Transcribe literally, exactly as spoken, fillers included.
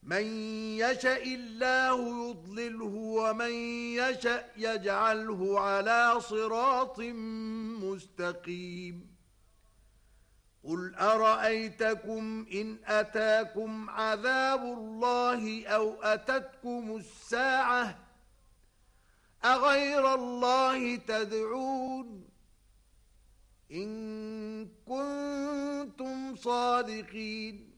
من يشاء الله يضلله ومن يشاء يجعله على صراط مستقيم. قل أرأيتكم إن أتاكم عذاب الله أو أتتكم الساعة أغير الله تدعون إن كنتم صادقين.